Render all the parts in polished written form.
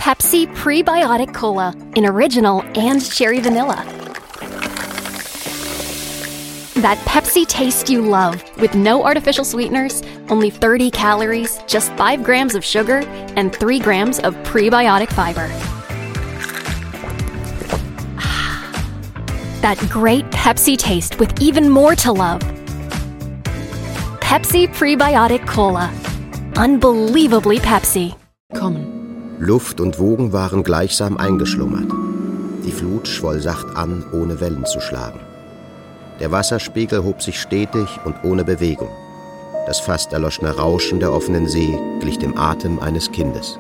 Pepsi Prebiotic Cola in original and cherry vanilla. That Pepsi taste you love, with no artificial sweeteners, only 30 calories, just 5 grams of sugar, and 3 grams of prebiotic fiber. That great Pepsi taste with even more to love. Pepsi Prebiotic Cola. Unbelievably Pepsi. Kommen. Luft und Wogen waren gleichsam eingeschlummert. Die Flut schwoll sacht an, ohne Wellen zu schlagen. Der Wasserspiegel hob sich stetig und ohne Bewegung. Das fast erloschene Rauschen der offenen See glich dem Atem eines Kindes.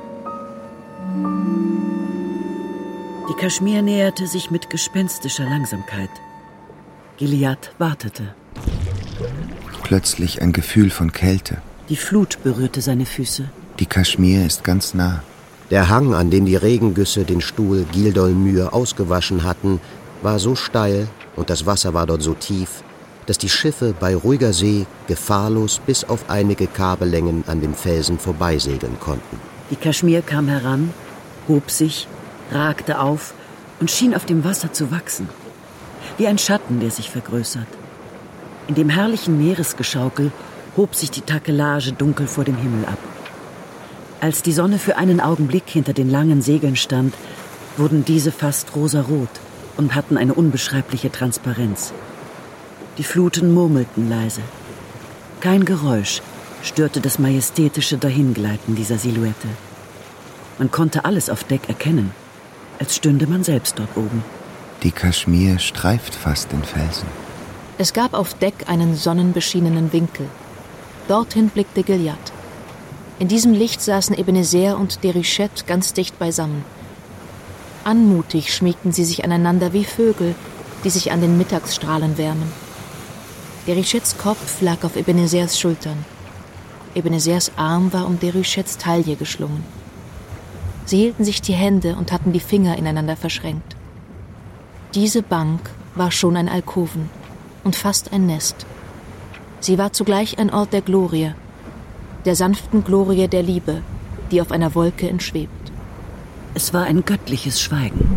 Die Kaschmir näherte sich mit gespenstischer Langsamkeit. Gilead wartete. Plötzlich ein Gefühl von Kälte. Die Flut berührte seine Füße. Die Kaschmir ist ganz nah. Der Hang, an dem die Regengüsse den Stuhl Gildolmür ausgewaschen hatten, war so steil und das Wasser war dort so tief, dass die Schiffe bei ruhiger See gefahrlos bis auf einige Kabellängen an den Felsen vorbeisegeln konnten. Die Kaschmir kam heran, hob sich, ragte auf und schien auf dem Wasser zu wachsen. Wie ein Schatten, der sich vergrößert. In dem herrlichen Meeresgeschaukel hob sich die Takelage dunkel vor dem Himmel ab. Als die Sonne für einen Augenblick hinter den langen Segeln stand, wurden diese fast rosarot und hatten eine unbeschreibliche Transparenz. Die Fluten murmelten leise. Kein Geräusch störte das majestätische Dahingleiten dieser Silhouette. Man konnte alles auf Deck erkennen, als stünde man selbst dort oben. Die Kaschmir streift fast den Felsen. Es gab auf Deck einen sonnenbeschienenen Winkel. Dorthin blickte Gilead. In diesem Licht saßen Ebenezer und Déruchette ganz dicht beisammen. Anmutig schmiegten sie sich aneinander wie Vögel, die sich an den Mittagsstrahlen wärmen. Déruchettes Kopf lag auf Ebenezers Schultern. Ebenezers Arm war um Déruchettes Taille geschlungen. Sie hielten sich die Hände und hatten die Finger ineinander verschränkt. Diese Bank war schon ein Alkoven und fast ein Nest. Sie war zugleich ein Ort der Glorie, der sanften Glorie der Liebe, die auf einer Wolke entschwebt. Es war ein göttliches Schweigen.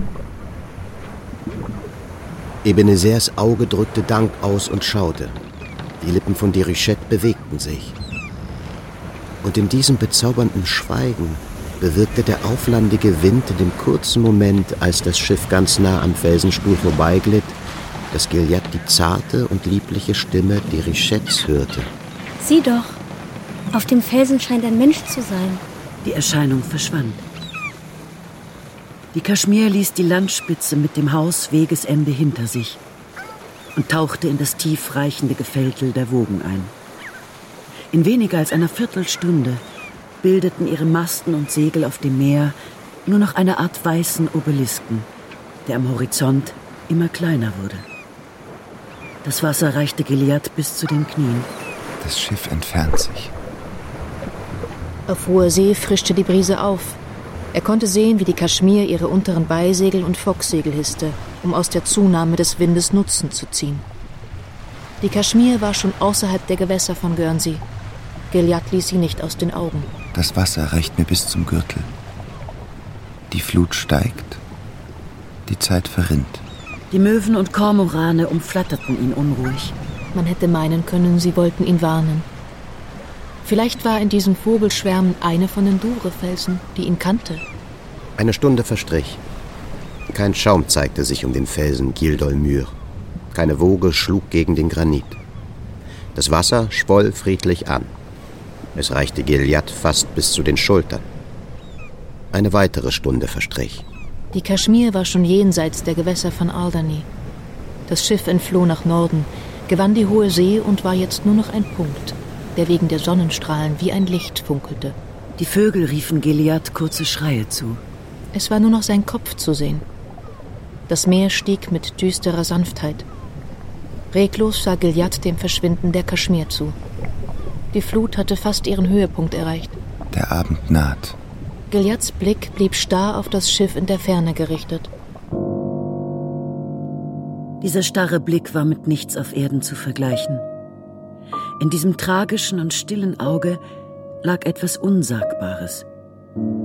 Ebenezers Auge drückte Dank aus und schaute. Die Lippen von Déruchette bewegten sich. Und in diesem bezaubernden Schweigen bewirkte der auflandige Wind in dem kurzen Moment, als das Schiff ganz nah am Felsenstuhl vorbeiglitt, dass Gilead die zarte und liebliche Stimme Déruchettes hörte. Sieh doch, auf dem Felsen scheint ein Mensch zu sein. Die Erscheinung verschwand. Die Kaschmir ließ die Landspitze mit dem Haus Wegesende hinter sich und tauchte in das tiefreichende Gefältel der Wogen ein. In weniger als einer Viertelstunde bildeten ihre Masten und Segel auf dem Meer nur noch eine Art weißen Obelisken, der am Horizont immer kleiner wurde. Das Wasser reichte Gilead bis zu den Knien. Das Schiff entfernt sich. Auf hoher See frischte die Brise auf. Er konnte sehen, wie die Kaschmir ihre unteren Beisegel und Focksegel hisste, um aus der Zunahme des Windes Nutzen zu ziehen. Die Kaschmir war schon außerhalb der Gewässer von Guernsey. Gilead ließ sie nicht aus den Augen. Das Wasser reicht mir bis zum Gürtel. Die Flut steigt. Die Zeit verrinnt. Die Möwen und Kormorane umflatterten ihn unruhig. Man hätte meinen können, sie wollten ihn warnen. Vielleicht war in diesen Vogelschwärmen eine von den Douvres-Felsen, die ihn kannte. Eine Stunde verstrich. Kein Schaum zeigte sich um den Felsen Gildolmür. Keine Woge schlug gegen den Granit. Das Wasser schwoll friedlich an. Es reichte Gilead fast bis zu den Schultern. Eine weitere Stunde verstrich. Die Kaschmir war schon jenseits der Gewässer von Alderney. Das Schiff entfloh nach Norden, gewann die hohe See und war jetzt nur noch ein Punkt, der wegen der Sonnenstrahlen wie ein Licht funkelte. Die Vögel riefen Gilead kurze Schreie zu. Es war nur noch sein Kopf zu sehen. Das Meer stieg mit düsterer Sanftheit. Reglos sah Gilead dem Verschwinden der Kaschmir zu. Die Flut hatte fast ihren Höhepunkt erreicht. Der Abend naht. Gileads Blick blieb starr auf das Schiff in der Ferne gerichtet. Dieser starre Blick war mit nichts auf Erden zu vergleichen. In diesem tragischen und stillen Auge lag etwas Unsagbares.